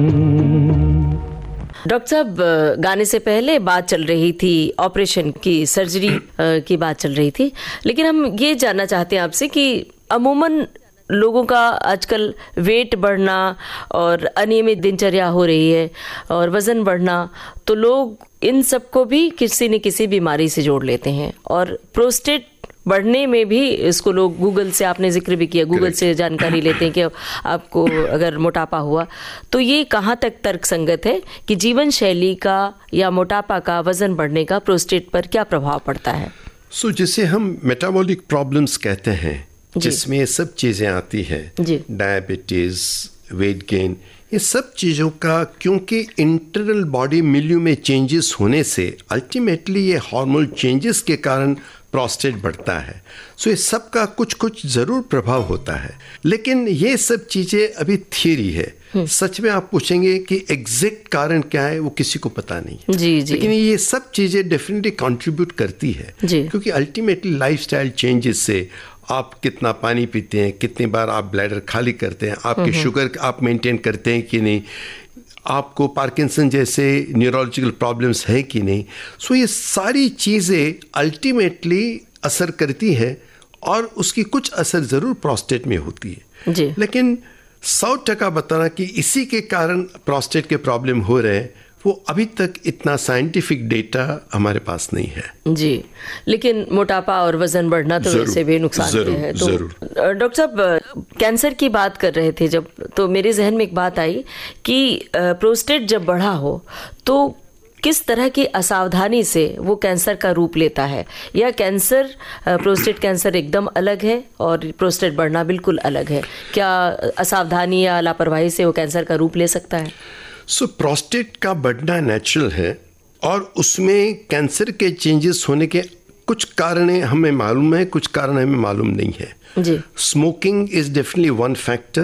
Doctor साहब, गाने से पहले बात चल रही थी ऑपरेशन की, सर्जरी की बात चल रही थी, लेकिन हम ये जानना चाहते हैं आपसे कि अमूमन लोगों का आजकल वेट बढ़ना और अनियमित दिनचर्या हो रही है और वज़न बढ़ना, तो लोग इन सबको भी किसी न किसी बीमारी से जोड़ लेते हैं। और प्रोस्टेट बढ़ने में भी इसको लोग गूगल से, आपने जिक्र भी किया, गूगल से जानकारी लेते हैं कि आपको अगर मोटापा हुआ, तो ये कहाँ तक तर्कसंगत है कि जीवन शैली का या मोटापा का, वज़न बढ़ने का प्रोस्टेट पर क्या प्रभाव पड़ता है? जिसे हम मेटाबॉलिक प्रॉब्लम्स कहते हैं, जिसमें ये सब चीज़ें आती हैं, डायबिटीज़, वेट गेन, ये सब चीज़ों का क्योंकि इंटरनल बॉडी मिल्यू में चेंजेस होने से अल्टीमेटली ये हार्मोनल चेंजेस के कारण प्रोस्टेट बढ़ता है। ये सब का कुछ कुछ ज़रूर प्रभाव होता है, लेकिन ये सब चीज़ें अभी थियरी है। सच में आप पूछेंगे कि एग्जैक्ट कारण क्या है, वो किसी को पता नहीं है। जी। लेकिन ये सब चीज़ें डेफिनेटली कंट्रीब्यूट करती है, क्योंकि अल्टीमेटली लाइफस्टाइल चेंजेस से आप कितना पानी पीते हैं, कितनी बार आप ब्लैडर खाली करते हैं, आपके शुगर आप मेंटेन करते हैं कि नहीं, आपको पार्किंसन जैसे न्यूरोलॉजिकल प्रॉब्लम्स है कि नहीं। ये सारी चीज़ें अल्टीमेटली असर करती है और उसकी कुछ असर ज़रूर प्रोस्टेट में होती है जी। लेकिन 100% बताना कि इसी के कारण प्रोस्टेट के प्रॉब्लम हो रहे हैं, वो अभी तक इतना साइंटिफिक डेटा हमारे पास नहीं है जी। लेकिन मोटापा और वजन बढ़ना तो वैसे भी नुकसानदेह है। तो डॉक्टर साहब, कैंसर की बात कर रहे थे जब, तो मेरे जहन में एक बात आई कि प्रोस्टेट जब बढ़ा हो तो किस तरह की असावधानी से वो कैंसर का रूप लेता है, या कैंसर, प्रोस्टेट कैंसर एकदम अलग है और प्रोस्टेट बढ़ना बिल्कुल अलग है? क्या असावधानी या लापरवाही से वो कैंसर का रूप ले सकता है? प्रोस्टेट का बढ़ना नेचुरल है और उसमें कैंसर के चेंजेस होने के कुछ कारण हमें मालूम है, कुछ कारण हमें मालूम नहीं है जी। Smoking is definitely one factor.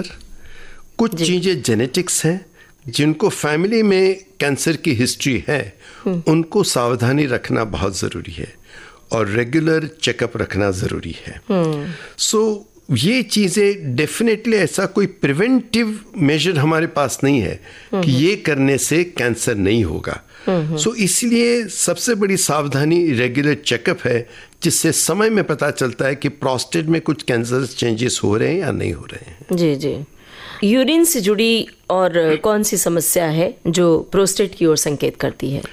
कुछ चीज़ें जेनेटिक्स हैं, जिनको फैमिली में कैंसर की हिस्ट्री है उनको सावधानी रखना बहुत ज़रूरी है और रेगुलर चेकअप रखना ज़रूरी है। ये चीज़ें डेफिनेटली, ऐसा कोई प्रिवेंटिव मेजर हमारे पास नहीं है कि ये करने से कैंसर नहीं होगा। इसलिए सबसे बड़ी सावधानी रेगुलर चेकअप है, जिससे समय में पता चलता है कि प्रोस्टेट में कुछ कैंसर चेंजेस हो रहे हैं या नहीं हो रहे हैं। जी जी। यूरिन से जुड़ी और कौन सी समस्या है जो प्रोस्टेट की ओर संकेत करती है?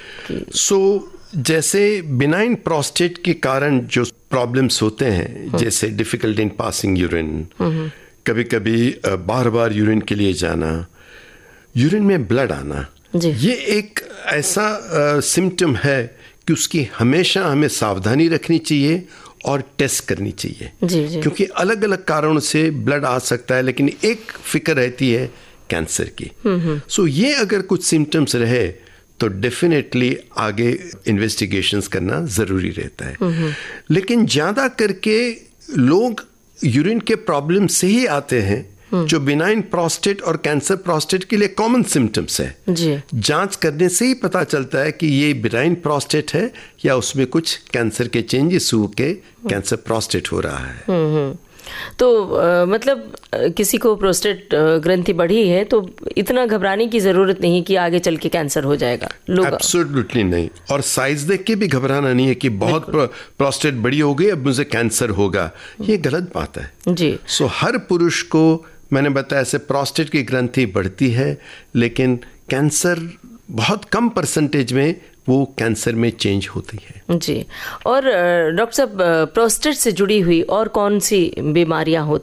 जैसे बिनाइन प्रोस्टेट के कारण जो प्रॉब्लम्स होते हैं, जैसे डिफिकल्ट इन पासिंग यूरिन, कभी कभी बार बार यूरिन के लिए जाना, यूरिन में ब्लड आना, ये एक ऐसा सिम्टम है कि उसकी हमेशा हमें सावधानी रखनी चाहिए और टेस्ट करनी चाहिए जी। क्योंकि अलग अलग कारणों से ब्लड आ सकता है, लेकिन एक फिक्र रहती है कैंसर की। ये अगर कुछ सिम्टम्स रहे तो डेफिनेटली आगे इन्वेस्टिगेशंस करना ज़रूरी रहता है। लेकिन ज़्यादा करके लोग यूरिन के प्रॉब्लम से ही आते हैं, जो बिनाइन प्रोस्टेट और कैंसर प्रोस्टेट के लिए कॉमन सिम्टम्स है जी। जांच करने से ही पता चलता है कि ये बिनाइन प्रोस्टेट है या उसमें कुछ कैंसर के चेंजेस हो के कैंसर प्रोस्टेट हो रहा है। तो मतलब किसी को प्रोस्टेट ग्रंथि बढ़ी है तो इतना घबराने की जरूरत नहीं कि आगे चल के कैंसर हो जाएगा। लोग एब्सोल्युटली नहीं, और साइज देख के भी घबराना नहीं है कि बहुत प्रोस्टेट बड़ी हो गई अब मुझे कैंसर होगा, ये गलत बात है जी। हर पुरुष को मैंने बताया ऐसे प्रोस्टेट की ग्रंथि बढ़ती है, लेकिन कैंसर बहुत कम परसेंटेज में वो कैंसर में चेंज होती है जी। और डॉक्टर साहब, प्रोस्टेट से जुड़ी हुई और कौन सी बीमारियां